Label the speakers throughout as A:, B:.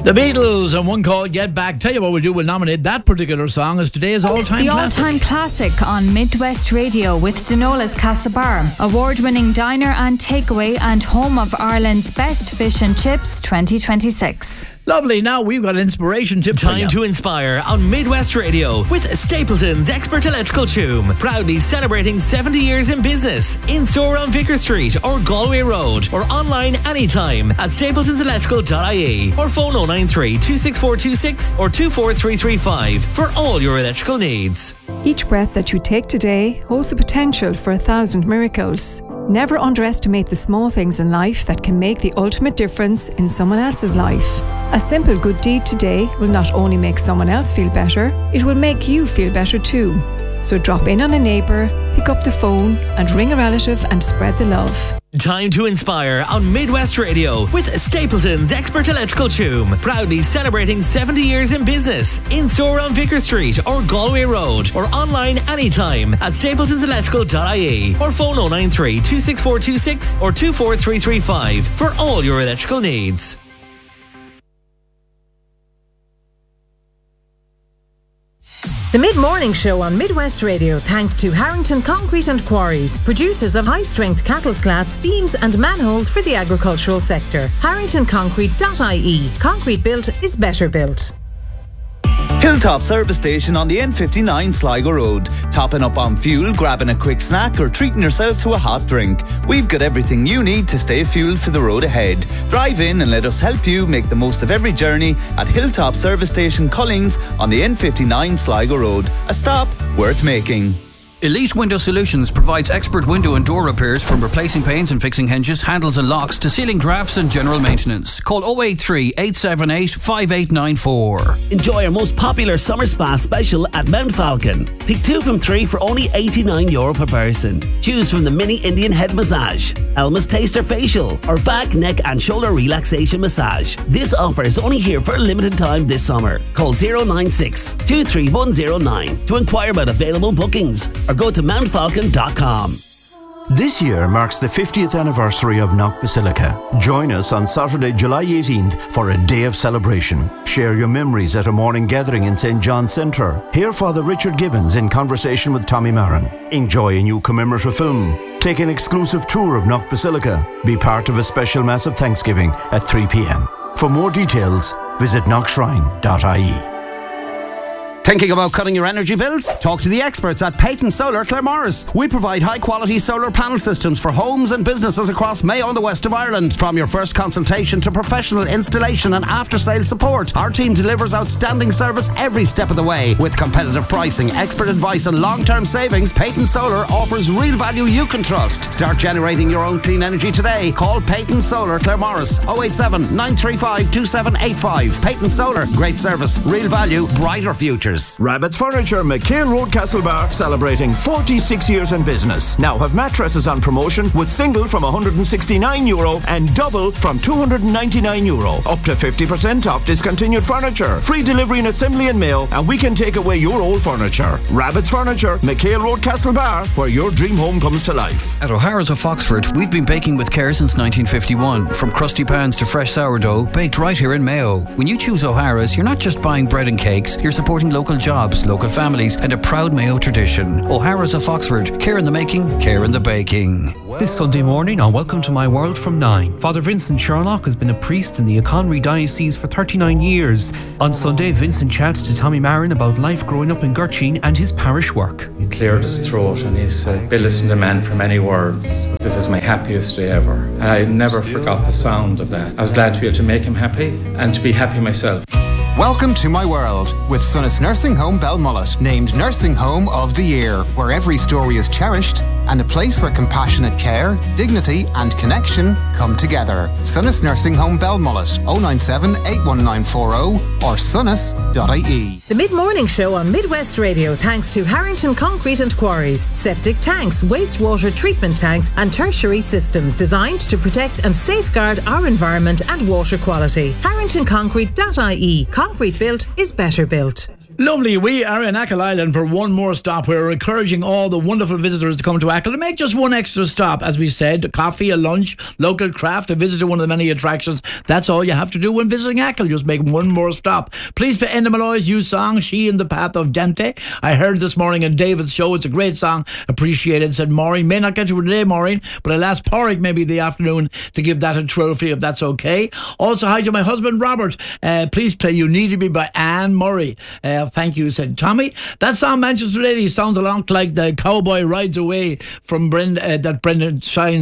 A: The Beatles and one called Get Back. Tell you what we'll do, we'll nominate that particular song as today's all-time classic.
B: The all-time classic on Midwest Radio with Denola's Castlebar, award-winning diner and takeaway and home of Ireland's best fish and chips 2026.
A: Lovely. Now we've got an inspiration tip for you.
C: Time to inspire on Midwest Radio with Stapleton's Expert Electrical Tomb. Proudly celebrating 70 years in business. In-store on Vicar Street or Galway Road, or online anytime at stapletonselectrical.ie or phone 093 26426 or 24335 for all your electrical needs.
D: Each breath that you take today holds the potential for 1,000 miracles. Never underestimate the small things in life that can make the ultimate difference in someone else's life. A simple good deed today will not only make someone else feel better, it will make you feel better too. So drop in on a neighbour, pick up the phone and ring a relative and spread the love.
C: Time to inspire on Midwest Radio with Stapleton's Expert Electrical Tomb. Proudly celebrating 70 years in business. In-store on Vicar Street or Galway Road, or online anytime at stapletonselectrical.ie or phone 093 26426 or 24335 for all your electrical needs.
E: The Mid-Morning Show on Midwest Radio, thanks to Harrington Concrete and Quarries, producers of high-strength cattle slats, beams and manholes for the agricultural sector. HarringtonConcrete.ie. Concrete built is better built.
F: Hilltop Service Station on the N59 Sligo Road. Topping up on fuel, grabbing a quick snack or treating yourself to a hot drink. We've got everything you need to stay fueled for the road ahead. Drive in and let us help you make the most of every journey at Hilltop Service Station Cullings on the N59 Sligo Road. A stop worth making.
G: Elite Window Solutions provides expert window and door repairs, from replacing panes and fixing hinges, handles and locks to ceiling drafts and general maintenance. Call 083 878 5894.
H: Enjoy our most popular summer spa special at Mount Falcon. Pick 2 from 3 for only €89 per person. Choose from the mini Indian head massage, Elma's Taster facial, or back, neck and shoulder relaxation massage. This offer is only here for a limited time this summer. Call 096 23109 to inquire about available bookings, or go to mountfalcon.com.
I: This year marks the 50th anniversary of Knock Basilica. Join us on Saturday, July 18th for a day of celebration. Share your memories at a morning gathering in St. John's Centre. Hear Father Richard Gibbons in conversation with Tommy Marin. Enjoy a new commemorative film. Take an exclusive tour of Knock Basilica. Be part of a special Mass of Thanksgiving at 3 p.m. For more details, visit knockshrine.ie.
J: Thinking about cutting your energy bills? Talk to the experts at Peyton Solar Claremorris. We provide high-quality solar panel systems for homes and businesses across Mayo and the west of Ireland. From your first consultation to professional installation and after-sales support, our team delivers outstanding service every step of the way. With competitive pricing, expert advice and long-term savings, Peyton Solar offers real value you can trust. Start generating your own clean energy today. Call Peyton Solar Claremorris 087 935 2785. Peyton Solar, great service, real value, brighter futures.
I: Rabbit's Furniture, McHale Road, Castlebar, celebrating 46 years in business. Now have mattresses on promotion with single from €169 and double from €299. Up to 50% off discontinued furniture. Free delivery and assembly in Mayo, and we can take away your old furniture. Rabbit's Furniture, McHale Road, Castlebar, where your dream home comes to life.
G: At O'Hara's of Foxford, we've been baking with care since 1951. From crusty pans to fresh sourdough, baked right here in Mayo. When you choose O'Hara's, you're not just buying bread and cakes, you're supporting local jobs, local families, and a proud Mayo tradition. O'Hara's of Foxford. Care in the making, care in the baking.
K: This Sunday morning on Welcome to My World from 9, Father Vincent Sherlock has been a priest in the Conwy Diocese for 39 years. On Sunday, Vincent chats to Tommy Marin about life growing up in Gurteen and his parish work.
L: He cleared his throat and he said, "Be listening to men for many words. This is my happiest day ever." And I never forgot the sound of that. I was glad to be able to make him happy and to be happy myself.
M: Welcome to My World with Sunnis Nursing Home Belmullet, named Nursing Home of the Year, where every story is cherished and a place where compassionate care, dignity and connection come together. Sunnis Nursing Home Belmullet, 097 81940 or sunnis.ie.
E: The Mid-Morning Show on Midwest Radio, thanks to Harrington Concrete and Quarries. Septic tanks, wastewater treatment tanks and tertiary systems designed to protect and safeguard our environment and water quality. HarringtonConcrete.ie. Concrete built is better built.
A: Lovely. We are in Achill Island for one more stop. We're encouraging all the wonderful visitors to come to Achill to make just one extra stop. As we said, a coffee, a lunch, local craft, a visit to one of the many attractions. That's all you have to do when visiting Achill. Just make one more stop. Please play Enda Malloy's new song, She in the Path of Dante. I heard this morning on David's show. It's a great song. Appreciated, said Maureen. May not get you today, Maureen, but I'll ask Porrick maybe the afternoon to give that a trophy if that's okay. Also, hi to my husband, Robert. Please play You Need to Be by Anne Murray. Thank you, said Tommy. That song, Manchester Lady, sounds a lot like the Cowboy Rides Away from the Brendan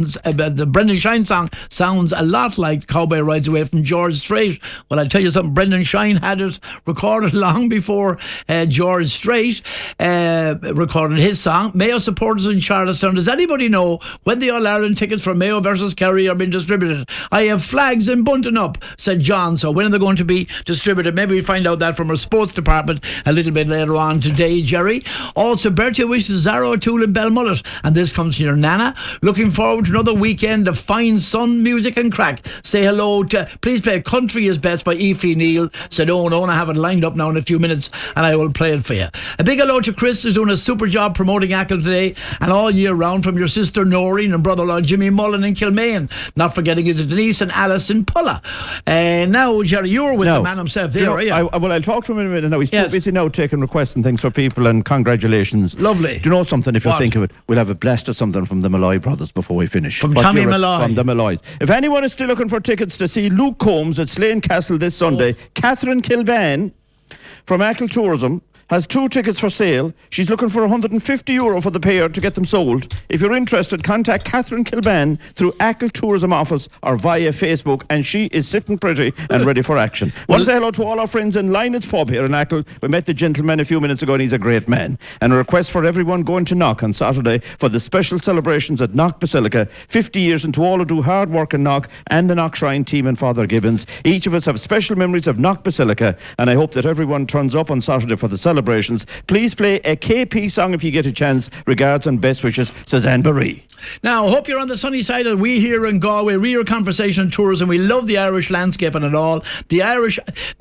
A: Shine song. Sounds a lot like Cowboy Rides Away from George Strait. Well, I'll tell you something, Brendan Shine had it recorded long before George Strait recorded his song. Mayo supporters in Charlottetown, does anybody know when the All-Ireland tickets for Mayo versus Kerry are being distributed? I have flags in bunting up, said John. So when are they going to be distributed? Maybe we find out that from our sports department a little bit later on today, Jerry. Also, Bertie wishes Zara O'Toole in Belmullet, and this comes from your Nana. Looking forward to another weekend of fine sun, music and crack. Say hello to, please play Country Is Best by Aoife Neal, said Owen. I have it lined up now in a few minutes and I will play it for you. A big hello to Chris, who's doing a super job promoting Achill today and all year round, from your sister Noreen and brother-in-law Jimmy Mullen in Kilmaine. Not forgetting is Denise and Alice in Pulla. Now, Jerry, you're with the man himself there, are you?
N: I'll talk to him in a minute now. He's too busy now taking requests and things for people, and congratulations.
A: Lovely.
N: Do you know something? If you think of it, we'll have a blast of something from the Malloy brothers before we finish.
A: From Tommy Malloy.
N: From the Malloys. If anyone is still looking for tickets to see Luke Combs at Slane Castle this Sunday, Catherine Kilban from Achill Tourism has 2 tickets for sale. She's looking for €150 for the pair to get them sold. If you're interested, contact Catherine Kilban through Achill Tourism Office or via Facebook, and she is sitting pretty and ready for action. Want to say hello to all our friends in Linet's Pub here in Achill. We met the gentleman a few minutes ago and he's a great man. And a request for everyone going to Knock on Saturday for the special celebrations at Knock Basilica. 50 years into all who do hard work in Knock, and the Knock Shrine team and Father Gibbons. Each of us have special memories of Knock Basilica, and I hope that everyone turns up on Saturday for the celebrations. Please play a KP song if you get a chance. Regards and best wishes, says Anne Marie.
A: Now, I hope you're on the sunny side of we here in Galway. Real Conversation and Tourism. We love the Irish landscape and it all. The Irish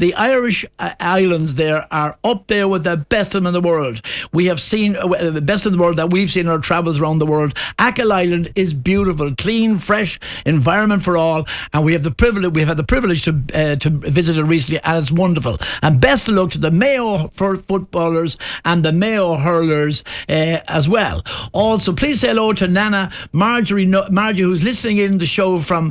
A: islands there are up there with the best of them in the world. We have seen the best in the world that we've seen in our travels around the world. Achill Island is beautiful, clean, fresh environment for all, and we have the privilege. We've had the privilege to visit it recently, and it's wonderful. And best of luck to the Mayo footballers and the Mayo hurlers as well. Also, please say hello to Nana Marjorie, who's listening to the show from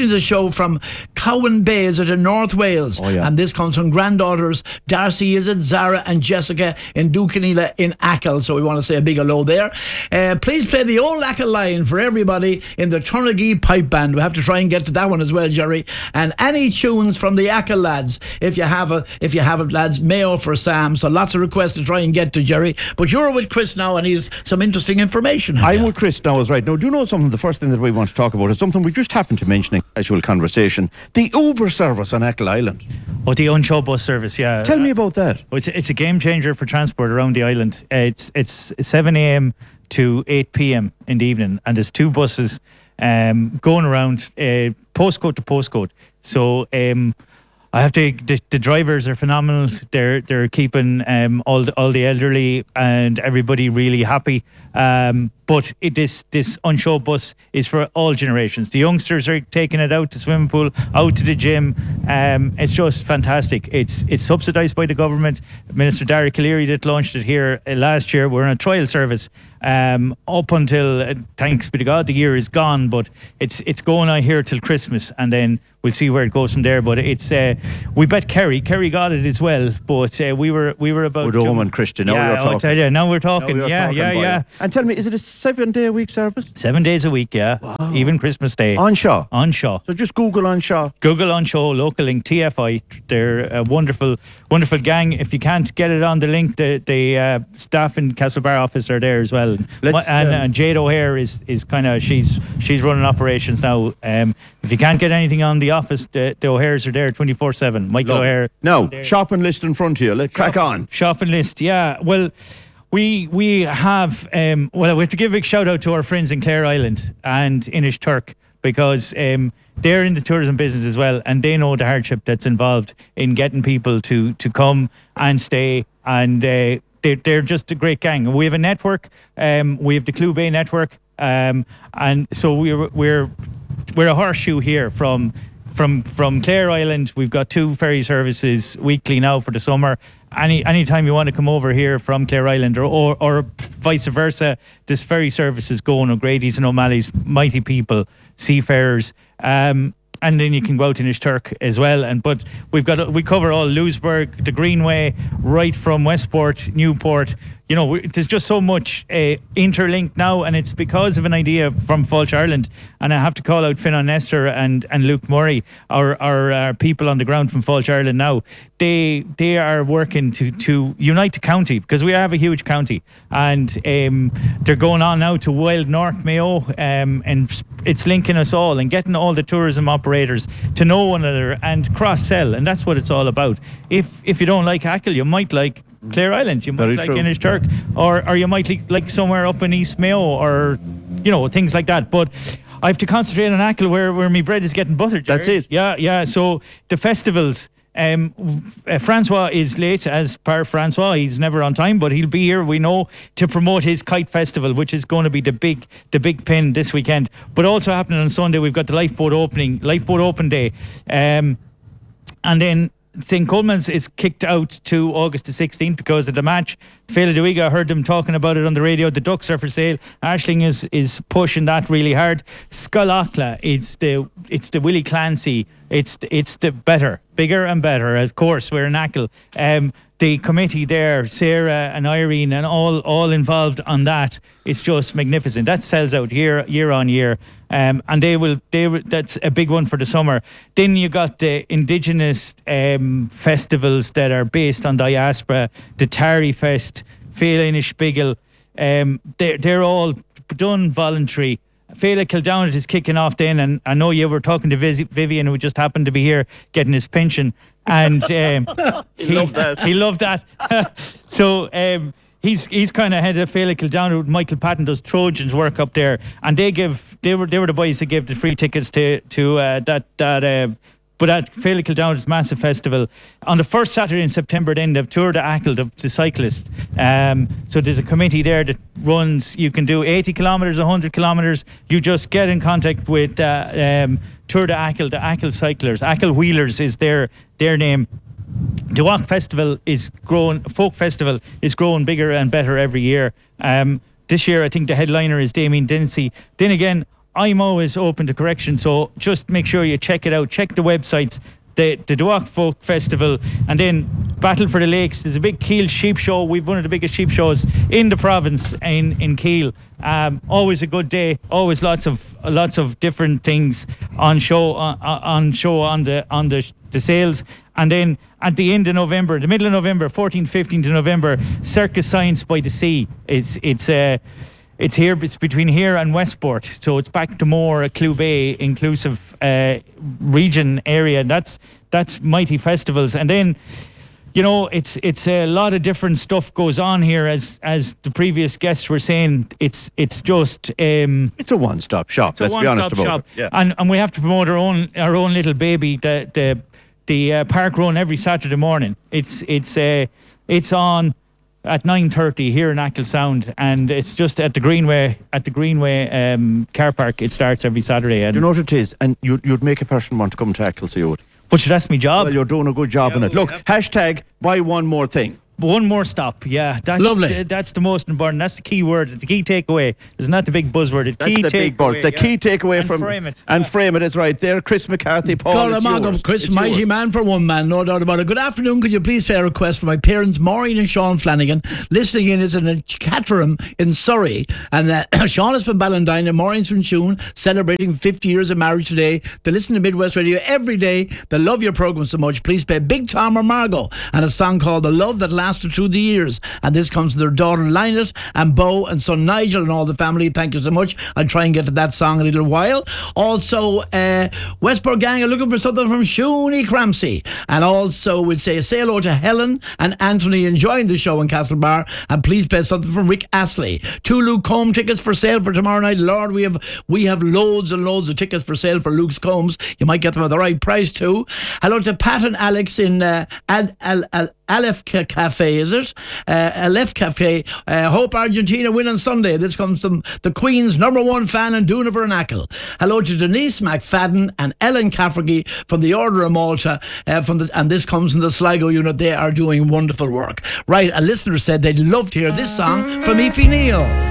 A: Cowan Bays in North Wales. And this comes from granddaughters Darcy, Zara and Jessica in Dukinila in Achill. So we want to say a big hello there. Please play the old Achill line for everybody in the Turnagee Pipe Band. We have to try and get to that one as well, Jerry. And any tunes from the Achill lads, if you have it, lads. Mayo for Sam. So lots of requests to try and get to, Jerry. But you're with Chris now, and he's some interesting information.
N: I'm with Chris now, is right. Now, do you know something? The first thing that we want to talk about is something we just happened to mention in casual conversation. The Uber service on Achill Island.
O: Oh, the Unshow bus service, yeah.
N: Tell me about that.
O: It's a game changer for transport around the island. It's 7 a.m. to 8 p.m. in the evening, and there's 2 buses going around postcode to postcode. So I have to. The drivers are phenomenal. They're keeping all the elderly and everybody really happy. But this Unshow bus is for all generations. The youngsters are taking it out to swimming pool, out to the gym. It's just fantastic. It's subsidised by the government. Minister Darragh Calleary that launched it here last year. We're on a trial service up until thanks be to God the year is gone, but it's going on here till Christmas, and then we'll see where it goes from there. But it's we bet Kerry got it as well, but we were about
N: Good and Christian. Now we're talking.
O: I'll tell you, now we're talking. Yeah.
N: And tell me, is it a 7-day-a-week service?
O: 7 days a week, yeah. Wow. Even Christmas Day.
N: Unshow. So just Google Unshow.
O: Google Unshow, local link, TFI. They're a wonderful gang. If you can't get it on the link, the staff in Castlebar office are there as well. And Jade O'Hare is kind of, she's running operations now. If you can't get anything on the office, the O'Hares are there 24/7. Michael O'Hare.
N: Now, shopping list in front of you. Let's crack on.
O: Shopping list, yeah. Well, we have we have to give a big shout out to our friends in Clare Island and Inishturk, because they're in the tourism business as well, and they know the hardship that's involved in getting people to come and stay, and they're just a great gang. We have a network. We have the Clew Bay network, and so we're a horseshoe here from Clare Island. We've got 2 ferry services weekly now for the summer. Anytime you want to come over here from Clare Island or vice versa, this ferry service is going. O'Grady's and O'Malley's, mighty people, seafarers. And then you can go out to Inishturk as well. But we cover all Lewisburg, the Greenway, right from Westport, Newport. You know, there's just so much interlinked now, and it's because of an idea from Fulch Ireland. And I have to call out Finan Nestor and Luke Murray, our people on the ground from Fulch Ireland now. They are working to unite the county, because we have a huge county, and they're going on now to Wild North Mayo, and it's linking us all and getting all the tourism operators to know one another and cross-sell, and that's what it's all about. If you don't like Achill, you might like Clare Island, you might like Inishturk, or you might like somewhere up in East Mayo, or things like that. But I have to concentrate on Achill, where my bread is getting buttered, Jared.
N: That's it.
O: Yeah. So the festivals, Francois is late, as per Francois. He's never on time, but he'll be here, we know, to promote his Kite Festival, which is going to be the big pin this weekend. But also happening on Sunday, we've got the Lifeboat Open Day, and then St. Coleman's is kicked out to August the 16th because of the match. Féile Duiga, I heard them talking about it on the radio. The Ducks are for sale. Aisling is pushing that really hard. Scollachla, it's the Willie Clancy. It's the bigger and better. Of course, we're in Achill. The committee there, Sarah and Irene and all involved on that, it's just magnificent. That sells out year on year. And they will that's a big one for the summer. Then you got the indigenous festivals that are based on diaspora, the Tari Fest, Féile Inishbigil. They're all done voluntary. Féile Kildownit is kicking off then, and I know you were talking to Vivian, who just happened to be here getting his pension, and he loved that. So he's kind of head of Féile Kildownit. Michael Patton does Trojans work up there, and they were the boys that gave the free tickets to that. But at Féile Kildownit's massive festival, on the first Saturday in September, then they've Tour de Achill, the cyclists. So there's a committee there that runs. You can do 80 kilometres, 100 kilometres. You just get in contact with Tour de Achill, the Achill cyclers. Achill Wheelers is their name. The Walk Festival is growing. Folk Festival is growing bigger and better every year. This year, I think the headliner is Damien Dempsey. Then again, I'm always open to correction, so just make sure you check it out. Check the websites, the Duach Folk Festival, and then Battle for the Lakes. There's a big Kiel sheep show. We've one of the biggest sheep shows in the province in Kiel. Always a good day. Always lots of different things on show on the sales. And then at the end of November, the middle of November, 14th, 15th of November, Circus Science by the Sea. It's here. It's between here and Westport, so it's back to more a Clew Bay inclusive region area. That's mighty festivals, and then it's a lot of different stuff goes on here. As the previous guests were saying, it's just
N: it's a one-stop shop. Let's be honest about it. Yeah.
O: And we have to promote our own little baby, the park run every Saturday morning. It's on at 9:30 here in Achill Sound, and it's just at the Greenway car park. It starts every Saturday. And
N: you know what it is, and you'd make a person want to come to Achill, so you would.
O: But that's my job.
N: Well, you're doing a good job in it. Look, hashtag buy one more thing.
O: One more stop, yeah. That's
A: lovely.
O: That's the most important. That's the key word, the key takeaway. It's not the big buzzword.
N: That's the big word. The key takeaway from
O: frame it.
N: And frame it is right there. Chris McCarthy, Paul.
A: Chris, mighty man for one man, no doubt about it. Good afternoon. Could you please say a request for my parents, Maureen and Sean Flanagan, listening in is in Caterham in Surrey, and Sean is from Ballindine and Maureen's from Tune, celebrating 50 years of marriage today. They listen to Midwest Radio every day. They love your program so much. Please play Big Tom or Margot and a song called The Love That Lasts lasted through the years. And this comes to their daughter Lynette and Bo and son Nigel and all the family. Thank you so much. I'll try and get to that song in a little while. Also, Westport Gang are looking for something from Shoonie Cramsey. And also, we'll say hello to Helen and Anthony enjoying the show in Castlebar. And please play something from Rick Astley. 2 Luke Combs tickets for sale for tomorrow night. Lord, we have loads and loads of tickets for sale for Luke's Combs. You might get them at the right price too. Hello to Pat and Alex in Aleph Cafe, is it? Aleph Cafe. Hope Argentina win on Sunday. This comes from the Queen's #1 fan in Dooniver and Achill. Hello to Denise McFadden and Ellen Cafferty from the Order of Malta. And this comes from the Sligo unit. They are doing wonderful work. Right, a listener said they'd love to hear this song from Aoife Neal.